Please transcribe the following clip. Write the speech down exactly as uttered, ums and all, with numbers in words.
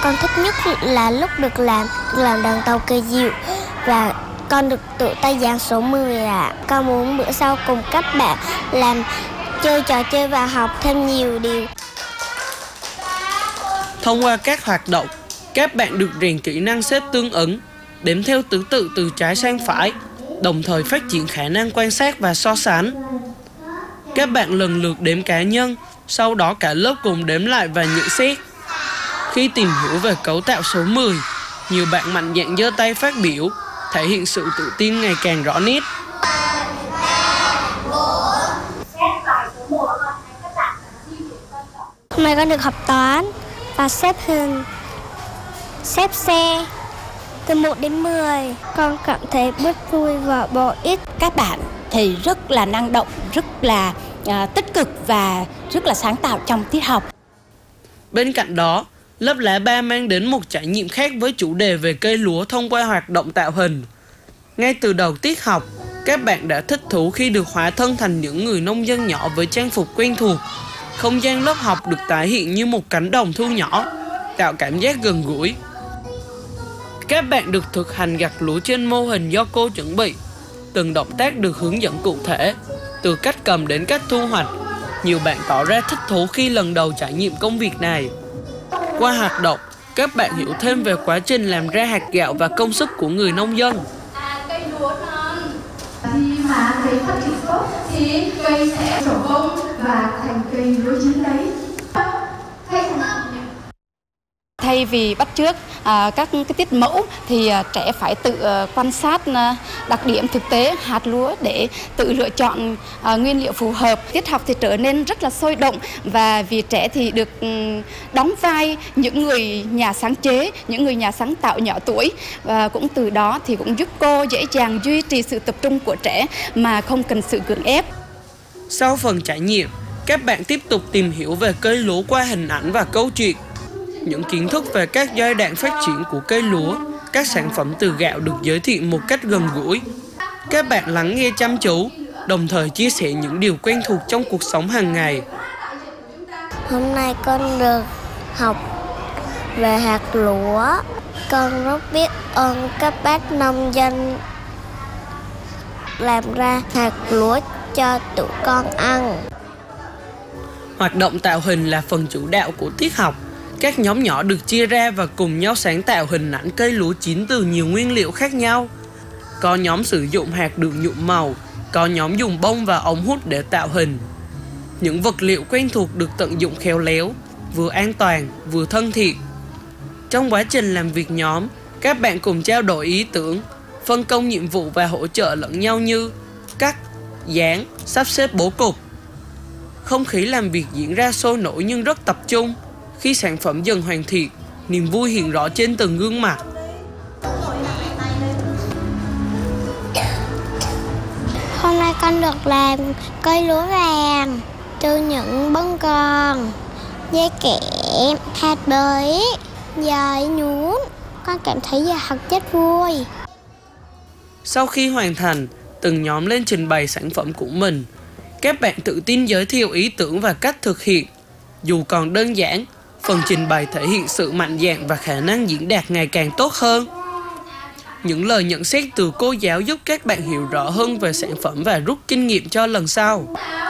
Con thích nhất là lúc được làm được làm đoàn tàu kỳ diệu và con được tự tay dán số mười ạ. Con muốn bữa sau cùng các bạn làm chơi trò chơi và học thêm nhiều điều. Thông qua các hoạt động, các bạn được rèn kỹ năng xếp tương ứng, đếm theo thứ tự từ trái sang phải, đồng thời phát triển khả năng quan sát và so sánh. Các bạn lần lượt đếm cá nhân, sau đó cả lớp cùng đếm lại và nhận xét. Khi tìm hiểu về cấu tạo số mười, nhiều bạn mạnh dạn giơ tay phát biểu, thể hiện sự tự tin ngày càng rõ nét. Hôm nay con được học toán và xếp hình, xếp xe từ một đến mười. Con cảm thấy rất vui và bổ ích. Các bạn thì rất là năng động, rất là uh, tích cực và rất là sáng tạo trong tiết học. Bên cạnh đó, lớp lá ba mang đến một trải nghiệm khác với chủ đề về cây lúa thông qua hoạt động tạo hình. Ngay từ đầu tiết học, các bạn đã thích thú khi được hóa thân thành những người nông dân nhỏ với trang phục quen thuộc. Không gian lớp học được tái hiện như một cánh đồng thu nhỏ, tạo cảm giác gần gũi. Các bạn được thực hành gặt lúa trên mô hình do cô chuẩn bị. Từng động tác được hướng dẫn cụ thể, từ cách cầm đến cách thu hoạch. Nhiều bạn tỏ ra thích thú khi lần đầu trải nghiệm công việc này. Qua hoạt động, các bạn hiểu thêm về quá trình làm ra hạt gạo và công sức của người nông dân. Cây lúa non khi mà cây phát triển tốt thì cây sẽ trổ bông và thành cây lúa chín đấy. Thay vì bắt chước à, các cái tiết mẫu thì à, trẻ phải tự à, quan sát à, đặc điểm thực tế hạt lúa để tự lựa chọn à, nguyên liệu phù hợp. Tiết học thì trở nên rất là sôi động và vì trẻ thì được um, đóng vai những người nhà sáng chế, những người nhà sáng tạo nhỏ tuổi và cũng từ đó thì cũng giúp cô dễ dàng duy trì sự tập trung của trẻ mà không cần sự cưỡng ép. Sau phần trải nghiệm, các bạn tiếp tục tìm hiểu về cây lúa qua hình ảnh và câu chuyện. Những kiến thức về các giai đoạn phát triển của cây lúa, các sản phẩm từ gạo được giới thiệu một cách gần gũi. Các bạn lắng nghe chăm chú, đồng thời chia sẻ những điều quen thuộc trong cuộc sống hàng ngày. Hôm nay con được học về hạt lúa. Con rất biết ơn các bác nông dân làm ra hạt lúa cho tụi con ăn. Hoạt động tạo hình là phần chủ đạo của tiết học. Các nhóm nhỏ được chia ra và cùng nhau sáng tạo hình ảnh cây lúa chín từ nhiều nguyên liệu khác nhau. Có nhóm sử dụng hạt được nhuộm màu, có nhóm dùng bông và ống hút để tạo hình. Những vật liệu quen thuộc được tận dụng khéo léo, vừa an toàn, vừa thân thiện. Trong quá trình làm việc nhóm, các bạn cùng trao đổi ý tưởng, phân công nhiệm vụ và hỗ trợ lẫn nhau như cắt, dán, sắp xếp bố cục. Không khí làm việc diễn ra sôi nổi nhưng rất tập trung. Khi sản phẩm dần hoàn thiện, niềm vui hiện rõ trên từng gương mặt. Hôm nay con được làm cây lúa vàng từ những bông gòn, dây kẽm, hạt bưởi, dày nhún. Con cảm thấy giờ học rất vui. Sau khi hoàn thành, từng nhóm lên trình bày sản phẩm của mình. Các bạn tự tin giới thiệu ý tưởng và cách thực hiện. Dù còn đơn giản, phần trình bày thể hiện sự mạnh dạn và khả năng diễn đạt ngày càng tốt hơn. Những lời nhận xét từ cô giáo giúp các bạn hiểu rõ hơn về sản phẩm và rút kinh nghiệm cho lần sau.